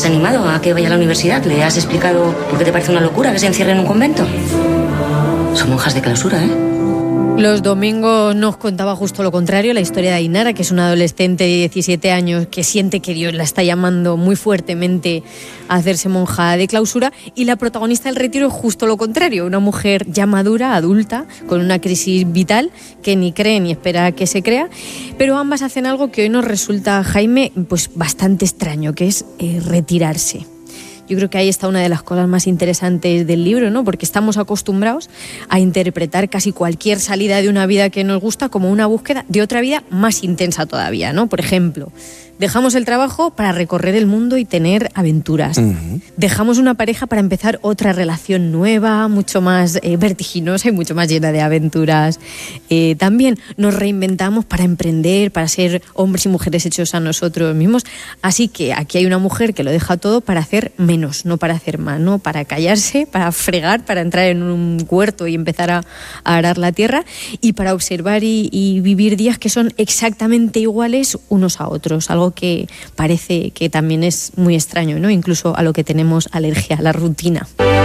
animado a que vaya a la universidad? ¿Le has explicado por qué te parece una locura que se encierre en un convento? Son monjas de clausura, ¿eh? Los domingos nos contaba justo lo contrario, la historia de Ainara, que es una adolescente de 17 años que siente que Dios la está llamando muy fuertemente a hacerse monja de clausura, y la protagonista del retiro es justo lo contrario, una mujer ya madura, adulta, con una crisis vital que ni cree ni espera que se crea, pero ambas hacen algo que hoy nos resulta, Jaime, pues bastante extraño, que es retirarse. Yo creo que ahí está una de las cosas más interesantes del libro, ¿no? Porque estamos acostumbrados a interpretar casi cualquier salida de una vida que nos gusta como una búsqueda de otra vida más intensa todavía, ¿no? Por ejemplo, dejamos el trabajo para recorrer el mundo y tener aventuras. Uh-huh. Dejamos una pareja para empezar otra relación nueva, mucho más vertiginosa y mucho más llena de aventuras. También nos reinventamos para emprender, para ser hombres y mujeres hechos a nosotros mismos. Así que aquí hay una mujer que lo deja todo para hacer menos, no para hacer más, ¿no? Para callarse, para fregar, para entrar en un huerto y empezar a arar la tierra, y para observar y vivir días que son exactamente iguales unos a otros. Algo que parece que también es muy extraño, ¿no? Incluso a lo que tenemos alergia, a la rutina.